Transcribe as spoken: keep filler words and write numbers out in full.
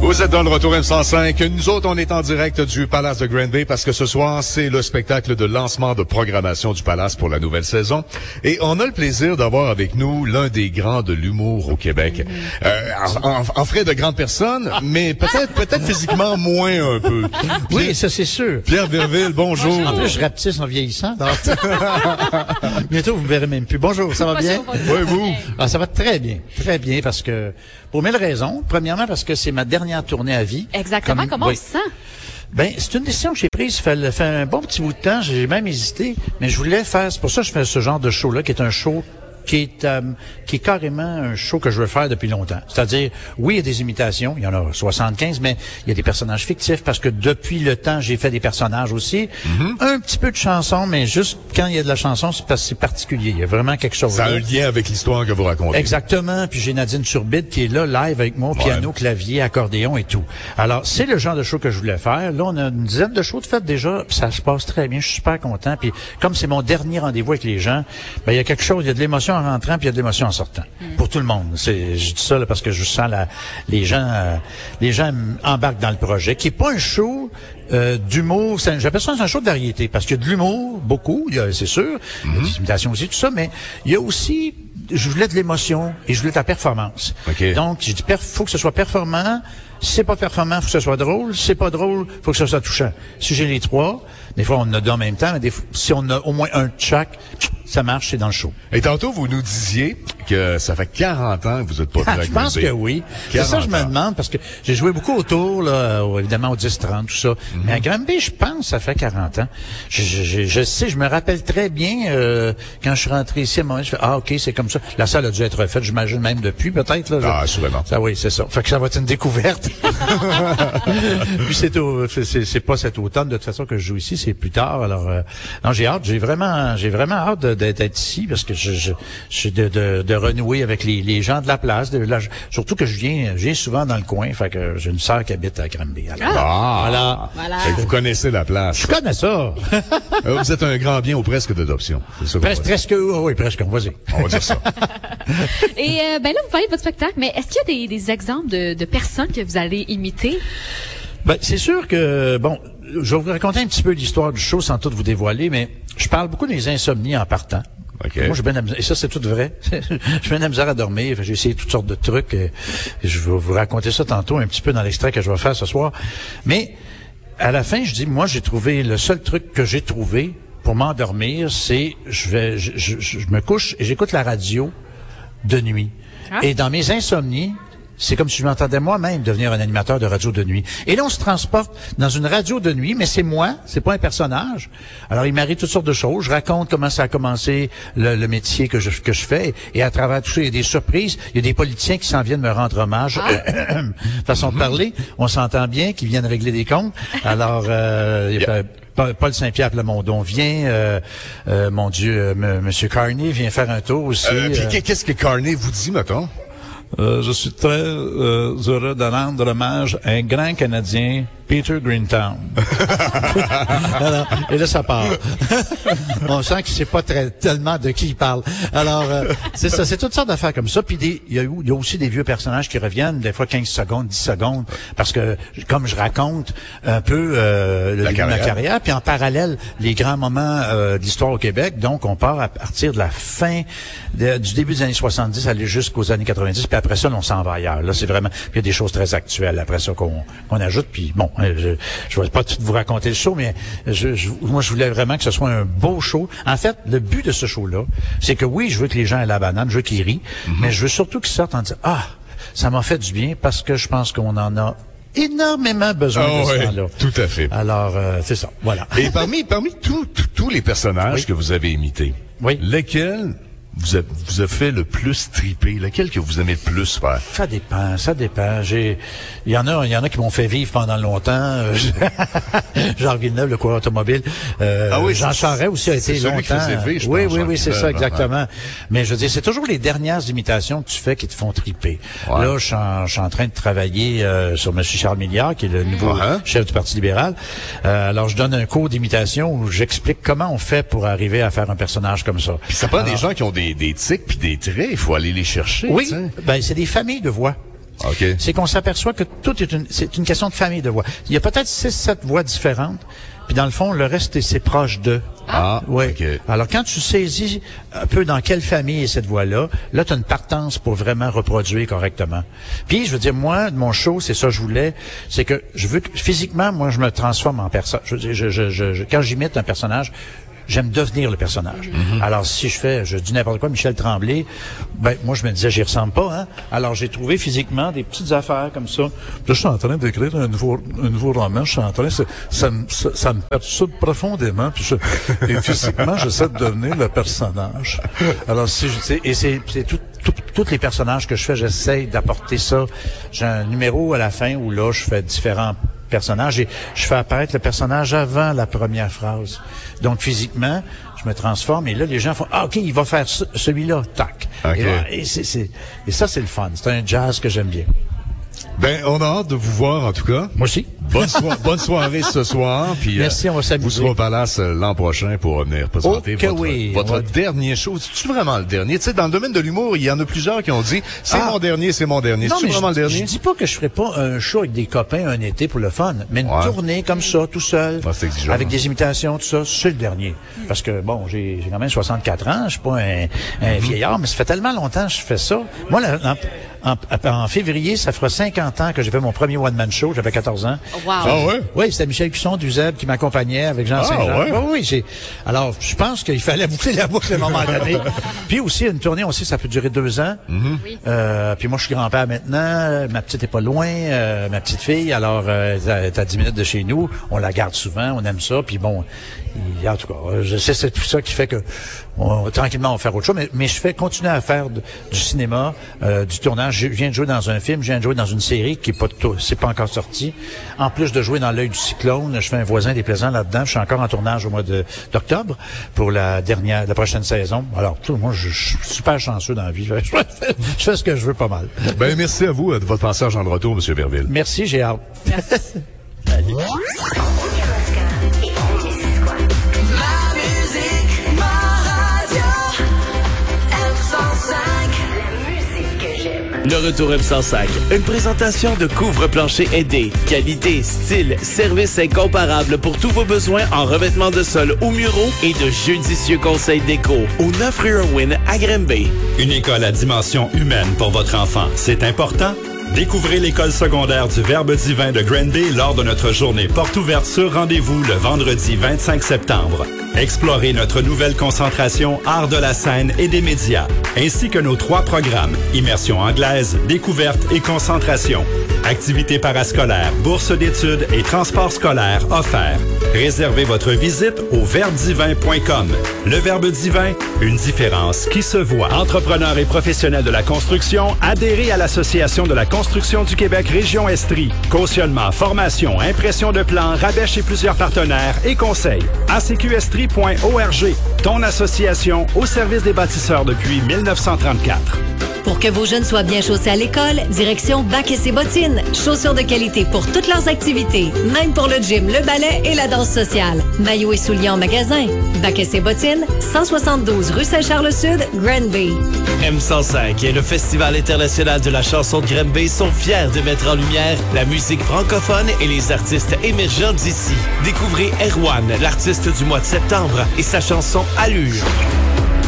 Vous êtes dans le Retour M cent cinq. Nous autres, on est en direct du Palace de Granby parce que ce soir, c'est le spectacle de lancement de programmation du Palace pour la nouvelle saison. Et on a le plaisir d'avoir avec nous l'un des grands de l'humour au Québec. Mmh. Euh, en, en frais de grande personne, mais peut-être peut-être physiquement moins un peu. Oui, Pierre, ça c'est sûr. Pierre Verville, bonjour. En plus, je rapetisse en vieillissant. Bientôt, vous me verrez même plus. Bonjour, ça va bien? Oui, vous? Ah, ça va très bien, très bien, parce que, pour mille raisons. Premièrement, parce que c'est ma dernière tournée à vie. Exactement. Comme, Comment oui. on se sent? Ben, c'est une décision que j'ai prise. Ça fait, fait un bon petit bout de temps. J'ai même hésité. Mais je voulais faire, c'est pour ça que je fais ce genre de show-là, qui est un show qui est euh, qui est carrément un show que je veux faire depuis longtemps. C'est-à-dire, oui, il y a des imitations, il y en a soixante-quinze, mais il y a des personnages fictifs, parce que depuis le temps, j'ai fait des personnages aussi. Mm-hmm. Un petit peu de chansons, mais juste quand il y a de la chanson, c'est parce que c'est particulier. Il y a vraiment quelque chose. Ça a là. un lien avec l'histoire que vous racontez. Exactement. Puis j'ai Nadine Turbide qui est là, live avec moi, piano, ouais. clavier, accordéon et tout. Alors, c'est le genre de show que je voulais faire. Là, on a une dizaine de shows de fait déjà, puis ça se passe très bien. Je suis super content. Puis comme c'est mon dernier rendez-vous avec les gens, ben il y a quelque chose, il y a de l'émotion en rentrant, puis il y a de l'émotion en sortant. Mm. Pour tout le monde. C'est, je dis ça là, parce que je sens la, les gens, euh, les gens embarquent dans le projet, qui est pas un show euh, d'humour. C'est, j'appelle ça un show de variété, parce qu'il y a de l'humour, beaucoup, il y a, c'est sûr, mm-hmm. il y a des imitations aussi, tout ça, mais il y a aussi, je voulais de l'émotion et je voulais de la performance. Okay. Donc, j'ai dit, perf, faut que ce soit performant. Si c'est pas performant, faut que ce soit drôle. Si c'est pas drôle, faut que ce soit touchant. Si j'ai les trois, des fois on en a deux en même temps, mais des fois, si on a au moins un de chaque, ça marche, c'est dans le show. Et tantôt, vous nous disiez que ça fait quarante ans que vous êtes pas ah, Je pense que oui. C'est ça que je me demande, parce que j'ai joué beaucoup autour, là, évidemment au dix trente, tout ça. Mm-hmm. Mais à Granby, je pense que ça fait quarante ans. Je, je, je, je sais, je me rappelle très bien, euh, quand je suis rentré ici, à un moment, je fais, ah, OK, c'est comme ça. La salle a dû être refaite, j'imagine même depuis, peut-être, là. Ah, sûrement. Ça, oui, c'est ça. Fait que ça va être une découverte. Puis c'est, au, c'est, c'est pas cet automne, de toute façon, que je joue ici, c'est plus tard. Alors, euh, non, j'ai hâte, j'ai vraiment, j'ai vraiment hâte de, de, d'être ici, parce que je, je, je de, de, de renouer avec les, les gens de la place. De, là, surtout que je viens, je viens souvent dans le coin, fait que j'ai une sœur qui habite à Granby. Alors, ah, voilà. voilà. Fait que vous connaissez la place. Je connais ça. Vous êtes un grand bien ou presque d'adoption. C'est ça presque, presque, oui, presque, on va dire. On va dire ça. Et euh, ben là, vous parlez de votre spectacle, mais est-ce qu'il y a des, des exemples de, de personnes que vous allez imiter? Ben, c'est sûr que, bon, je vais vous raconter un petit peu l'histoire du show sans tout vous dévoiler, mais je parle beaucoup des insomnies en partant. Okay. Moi, j'ai bien et ça, c'est tout vrai. J'ai bien la misère à dormir. J'ai essayé toutes sortes de trucs. Et je vais vous raconter ça tantôt, un petit peu dans l'extrait que je vais faire ce soir. Mais, à la fin, je dis, moi, j'ai trouvé, le seul truc que j'ai trouvé pour m'endormir, c'est, je vais, je, je, je me couche et j'écoute la radio de nuit. Ah. Et dans mes insomnies, c'est comme si je m'entendais moi-même devenir un animateur de radio de nuit. Et là, on se transporte dans une radio de nuit, mais c'est moi, c'est pas un personnage. Alors, il m'arrive toutes sortes de choses. Je raconte comment ça a commencé, le, le métier que je, que je fais. Et à travers tout ça, il y a des surprises. Il y a des politiciens qui s'en viennent me rendre hommage. Ah. Façon de parler. On s'entend bien, qui viennent régler des comptes. Alors, euh, il y a Paul Saint-Pierre Plamondon vient, euh, euh, mon Dieu, euh, M. Monsieur Carney vient faire un tour aussi. Euh, puis, euh, qu'est-ce que Carney vous dit, mettons? Euh, je suis très euh, heureux de rendre hommage à un grand Canadien, Peter Greentown. Alors, et là, ça part. On sent qu'il sait pas très tellement de qui il parle. Alors, euh, c'est ça, c'est toutes sortes d'affaires comme ça. Puis des, il y a eu, il y a aussi des vieux personnages qui reviennent, des fois quinze secondes, dix secondes, parce que comme je raconte un peu euh, le la début carrière. de ma carrière, puis en parallèle les grands moments euh, d'histoire au Québec. Donc, on part à partir de la fin de, du début des années soixante-dix, aller jusqu'aux années quatre-vingt-dix. Puis après ça, on s'en va ailleurs. Là, c'est vraiment. Puis il y a des choses très actuelles après ça qu'on, qu'on ajoute. Puis bon. Je je vais pas tout vous raconter le show, mais je, je, moi, je voulais vraiment que ce soit un beau show. En fait, le but de ce show-là, c'est que oui, je veux que les gens aient la banane, je veux qu'ils rient, mm-hmm. mais je veux surtout qu'ils sortent en disant « Ah, ça m'a fait du bien parce que je pense qu'on en a énormément besoin oh, de ce oui, temps-là. » Tout à fait. Alors, euh, c'est ça, voilà. Et parmi, parmi tous tous les personnages oui. que vous avez imités, oui. lesquels vous a, vous a fait le plus triper? Lequel que vous aimez le plus faire? Ça dépend, ça dépend. J'ai, il y en a, il y en a qui m'ont fait vivre pendant longtemps. Jean Villeneuve, le coureur automobile. Euh, ah oui, Jean Charest aussi a été celui longtemps. Qui faisait vivre, je oui, pense, oui, oui, c'est ça, exactement. Ouais. Mais je veux dire, c'est toujours les dernières imitations que tu fais qui te font triper. Ouais. Là, je suis en, je suis en train de travailler euh, sur M. Charles Milliard, qui est le nouveau uh-huh. chef du Parti libéral. Euh, alors, je donne un cours d'imitation où j'explique comment on fait pour arriver à faire un personnage comme ça. Puis ça prend alors, des gens qui ont des, des tics puis des traits, il faut aller les chercher. Oui, t'sais. ben c'est des familles de voix. Okay. C'est qu'on s'aperçoit que tout est une, c'est une question de famille de voix. Il y a peut-être six, sept voix différentes, puis dans le fond, le reste, c'est proche d'eux. Ah, ouais. Okay. Alors, quand tu saisis un peu dans quelle famille est cette voix-là, là, tu as une partance pour vraiment reproduire correctement. Puis, je veux dire, moi, de mon show, c'est ça que je voulais, c'est que je veux que, physiquement, moi, je me transforme en personne. Je, je, je, je, je, quand j'imite un personnage, j'aime devenir le personnage. Mm-hmm. Alors, si je fais, je dis n'importe quoi, Michel Tremblay, ben, moi, je me disais, j'y ressemble pas, hein. Alors, j'ai trouvé physiquement des petites affaires comme ça. Puis là, je suis en train d'écrire un nouveau, un nouveau roman. Je suis en train, ça, ça, me, ça, ça me perturbe profondément. Puis je, et physiquement, j'essaie de devenir le personnage. Alors, si je, et c'est, c'est tout, tout, tous les personnages que je fais, j'essaie d'apporter ça. J'ai un numéro à la fin où là, je fais différents personnage et je fais apparaître le personnage avant la première phrase. Donc, physiquement, je me transforme et là, les gens font « Ah, OK, il va faire ce, celui-là. » Tac. Okay. Et, là, et, c'est, c'est, et ça, c'est le fun. C'est un jazz que j'aime bien. Ben, on a hâte de vous voir, en tout cas. Moi aussi. Bonne, so- bonne soirée ce soir. Puis, merci, euh, on va s'amuser. Vous serez au Palace euh, l'an prochain pour venir présenter oh, votre, oui, votre va... dernier show. C'est-tu vraiment le dernier? Tu sais, dans le domaine de l'humour, il y en a plusieurs qui ont dit « C'est ah. mon dernier, c'est mon dernier. » C'est-tu vraiment je, le dernier? Je dis pas que je ferai pas un show avec des copains un été pour le fun, mais une ouais. tournée comme ça, tout seul, ah, c'est exigeant, avec hein. des imitations, tout ça, c'est le dernier. Parce que, bon, j'ai, j'ai quand même soixante-quatre ans, je suis pas un, un mm-hmm. vieillard, mais ça fait tellement longtemps que je fais ça. Moi, la, en, En, en février, ça fera cinquante ans que j'ai fait mon premier one-man show. J'avais quatorze ans. Wow. Ah ouais? Oui, c'était Michel Cusson d'Uzeb qui m'accompagnait avec Jean ah, Saint-Jean. Ouais? Oh, oui, j'ai... Alors, je pense qu'il fallait boucler la boucle à un moment donné. Puis aussi, une tournée, on sait, ça peut durer deux ans. Mm-hmm. Oui. Euh, puis moi, je suis grand-père maintenant. Ma petite est pas loin. Euh, ma petite fille, alors, euh, elle est à dix minutes de chez nous. On la garde souvent. On aime ça. Puis bon, il, en tout cas, je sais, c'est tout ça qui fait que on, tranquillement, on va faire autre chose. Mais, mais je fais continuer à faire de, du cinéma, euh, du tournage. Je viens de jouer dans un film, je viens de jouer dans une série qui est pas tout, c'est pas encore sorti. En plus de jouer dans L'Œil du cyclone, je fais un voisin des plaisants là-dedans. Je suis encore en tournage au mois de, d'octobre pour la dernière, la prochaine saison. Alors, tout, moi, je, je suis super chanceux dans la vie. Je fais, je fais ce que je veux pas mal. Ben, merci à vous de votre passage en retour, M. Berville. Merci, j'ai hâte. Merci. Le retour M cent cinq, une présentation de couvre-plancher aidé. Qualité, style, service incomparable pour tous vos besoins en revêtement de sol ou muraux et de judicieux conseils déco au neuf rue Irwin à Granby. Une école à dimension humaine pour votre enfant, c'est important? Découvrez l'école secondaire du Verbe divin de Granby lors de notre journée porte ouverte sur rendez-vous le vendredi vingt-cinq septembre. Explorez notre nouvelle concentration art de la scène et des médias, ainsi que nos trois programmes, immersion anglaise, découverte et concentration. Activités parascolaires, bourses d'études et transport scolaire offerts. Réservez votre visite au verbe divin point com. Le Verbe divin, une différence qui se voit. Entrepreneurs et professionnels de la construction, adhérez à l'Association de la construction du Québec Région Estrie. Cautionnement, formation, impression de plans, rabais chez plusieurs partenaires et conseils. A C Q estrie point org, ton association au service des bâtisseurs depuis dix-neuf cent trente-quatre. Pour que vos jeunes soient bien chaussés à l'école, direction Bac et ses bottines. Chaussures de qualité pour toutes leurs activités, même pour le gym, le ballet et la danse sociale. Maillots et souliers en magasin. Bac et ses bottines, cent soixante-douze rue Saint-Charles-Sud, Granby. M cent cinq et le Festival international de la chanson de Granby sont fiers de mettre en lumière la musique francophone et les artistes émergents d'ici. Découvrez Erwan, l'artiste du mois de septembre, et sa chanson Allure.